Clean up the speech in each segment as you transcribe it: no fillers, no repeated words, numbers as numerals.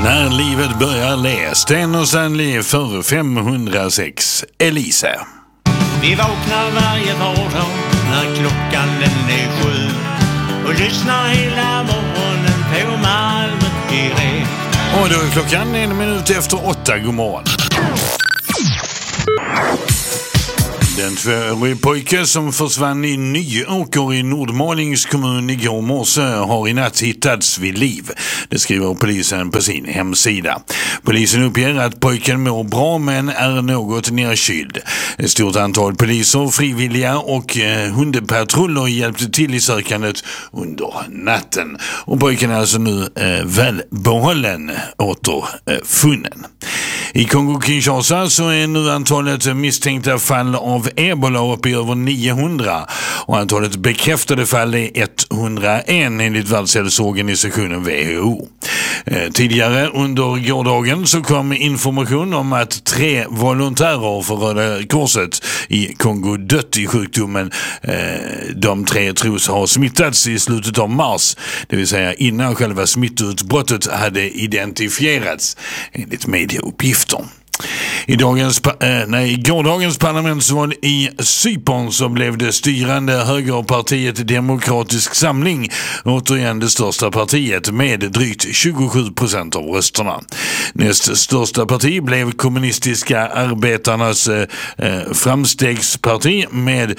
När livet börjar le, Sten och Stanley för 506. Elisa. Vi vaknar varje vardag när klockan den är 7 och lyssnar hela morgonen på Malmö direkt. Och då är klockan 1 minut efter 8. God morgon. Den 2-årige pojke som försvann i Nyåker i Nordmalings kommun igår morse har i natt hittats vid liv. Det skriver polisen på sin hemsida. Polisen uppger att pojken mår bra men är något nedkyld. Ett stort antal poliser, frivilliga och hundpatruller hjälpte till i sökandet under natten. Och pojken är alltså nu välbehållen återfunnen. I Kongo-Kinshasa så är nu antalet misstänkta fall av ebola uppe i över 900 och antalet bekräftade fall är 101 enligt Världshälsoorganisationen WHO. Tidigare under gårdagen så kom information om att 3 volontärer för Röda Korset i Kongo dött i sjukdomen. De 3 tros ha smittats i slutet av mars, det vill säga innan själva smittutbrottet hade identifierats enligt medieuppgifter. I gårdagens parlamentsval i Cypern så blev det styrande högerpartiet Demokratisk Samling återigen det största partiet med drygt 27% av rösterna. Näst största parti blev kommunistiska arbetarnas framstegsparti med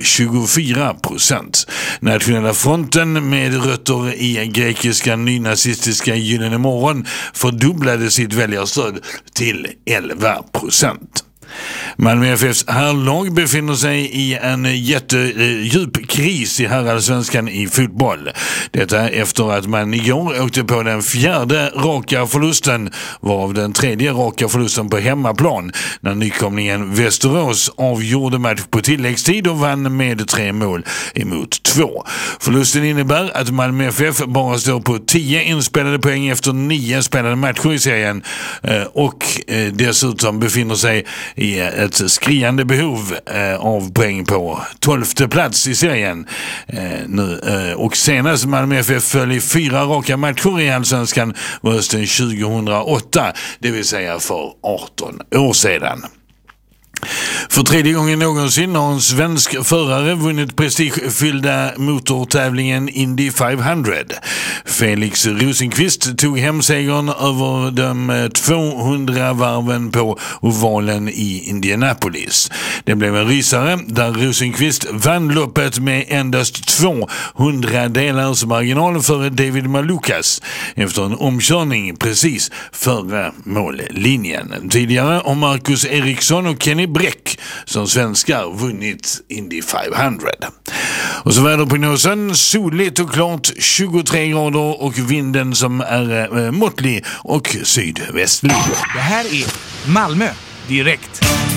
24%. Nationella fronten med rötter i grekiska nynazistiska Gyllene morgon fördubblade sitt väljarstöd till 11%. Malmö FFs herrlag befinner sig i en jättedjup kris i herrallsvenskan i fotboll. Detta efter att man igår åkte på den 4:e raka förlusten, varav den 3:e raka förlusten på hemmaplan, när nykomlingen Västerås avgjorde match på tilläggstid och vann med 3 mål emot 2. Förlusten innebär att Malmö FF bara står på 10 inspelade poäng efter 9 spelade matcher i serien och dessutom befinner sig i ett skriande behov av poäng på 12:e plats i serien nu. Och senast Malmö FF föll i 4 raka matcher i allsvenskan var hösten 2008, det vill säga för 18 år sedan. För 3:e gången någonsin har en svensk förare vunnit prestigefyllda motortävlingen Indy 500. Felix Rosenqvist tog hemsegern över de 200 varven på ovalen i Indianapolis. Det blev en rysare där Rosenqvist vann loppet med endast 200 delars marginal före David Malukas efter en omkörning precis före mållinjen. Tidigare har Marcus Eriksson och Kenny Bräck som svenskar vunnit Indy 500. Och så väderprognosen: soligt och klart, 23 grader och vinden som är måttlig och sydvästlig. Det här är Malmö direkt.